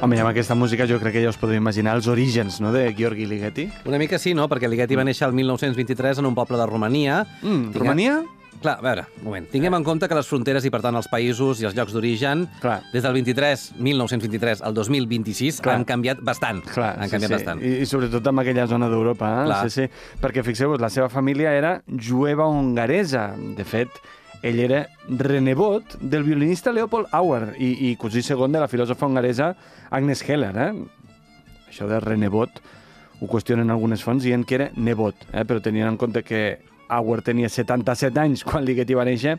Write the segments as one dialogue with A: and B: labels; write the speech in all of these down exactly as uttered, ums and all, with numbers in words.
A: Home, i amb aquesta música jo crec que ja us podeu imaginar els orígens, no?, de Gheorghi Ligeti.
B: Una mica sí, no?, perquè Ligeti va néixer el mil nou-cents vint-i-tres en un poble de Romania.
A: Mm,
B: Tinguem...
A: Romania?
B: Clar, a veure, un moment. Tinguem en compte que les fronteres i, per tant, els països i els llocs d'origen, des del vint-i-tres, mil nou-cents vint-i-tres al dos mil vint-i-sis, Clar. han canviat bastant.
A: Clar,
B: han
A: sí,
B: canviat
A: sí.
B: bastant.
A: I, I sobretot en aquella zona d'Europa. Eh? Sí, sí. Perquè, fixeu-vos, la seva família era jueva hongaresa. De fet, ell era renebot del violinista Leopold Auer i, i cosí segon de la filòsofa hongaresa Agnes Heller. Eh? Això de renebot ho qüestionen algunes fonts dient que era nebot, eh? Però tenint en compte que Auer tenia setanta-set anys quan Ligeti va néixer,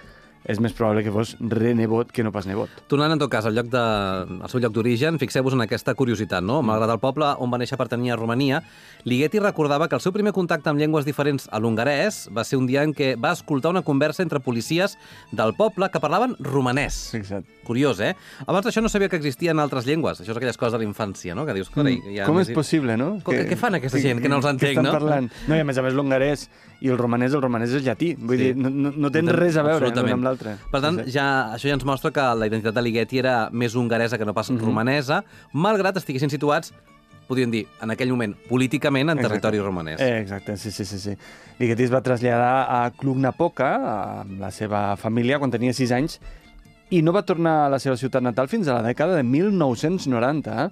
A: és més probable que fos renebot que no pas nebot.
B: Tornant, en tot cas, al, lloc de, al seu lloc d'origen, fixeu-vos en aquesta curiositat, no? Malgrat el poble on va néixer pertanyia a Romania, Ligeti recordava que el seu primer contacte amb llengües diferents a l'hongarès va ser un dia en què va escoltar una conversa entre policies del poble que parlaven romanès.
A: Fixa't.
B: Curiós, eh? Abans d'això no sabia que existien altres llengües. Això és aquelles coses de la infància, no? Que dius, carai...
A: Mm. Com és possible, no?
B: Que, què fan aquesta gent, que no els entenc,
A: no?
B: no?
A: Parlant? No, i a més a més l'hongarès i el romanès, el romanès és llatí. Vull sí. dir, no, no, no tens res a veure l'un amb l'altre.
B: Per tant, sí, sí. Ja, això ja ens mostra que la identitat de Ligeti era més hongaresa que no pas mm-hmm. romanesa, malgrat estiguessin situats, podríem dir, en aquell moment, políticament, en exacte. territori romanès.
A: Eh, exacte, sí, sí, sí, sí. Ligeti es va traslladar a Cluj-Napoca, amb la seva família, quan tenia sis anys, i no va tornar a la seva ciutat natal fins a la dècada de mil nou-cents noranta.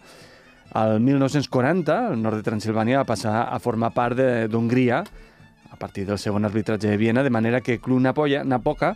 A: El mil nou-cents quaranta, el nord de Transilvània va passar a formar part d'Hongria, a partir del segon arbitratge de Viena, de manera que Cluj-Napoca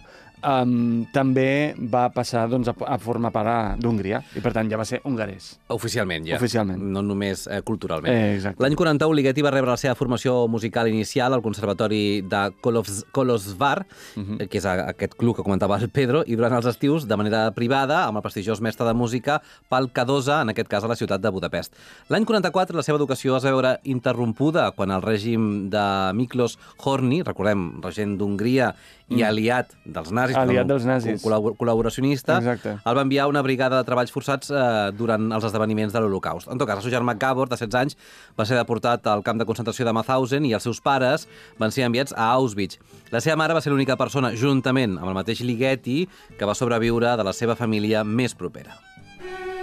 A: um, també va passar doncs, a, a formar part d'Hongria, i per tant ja va ser hongarès.
B: Oficialment, ja.
A: Oficialment.
B: No només eh, culturalment.
A: Eh, exacte.
B: L'any quaranta-u, Ligeti va rebre la seva formació musical inicial al Conservatori de Kolovs Kolozsvár, uh-huh. que és aquest club que comentava el Pedro, i durant els estius, de manera privada, amb el prestigiós mestre de música Pal Kadosa, en aquest cas a la ciutat de Budapest. L'any quaranta-quatre, la seva educació es va veure interrompuda quan el règim de Miklos Horthy, recordem, regent d'Hongria i mm. aliat dels nazis,
A: aliat dels nazis.
B: col·laboracionista,
A: Exacte.
B: el va enviar a una brigada de treballs forçats eh, durant els esdeveniments de l'Holocaust. En tot cas, el seu germà Gábor, de setze anys, va ser deportat al camp de concentració de Mauthausen i els seus pares van ser enviats a Auschwitz. La seva mare va ser l'única persona, juntament amb el mateix Ligeti, que va sobreviure de la seva família més propera.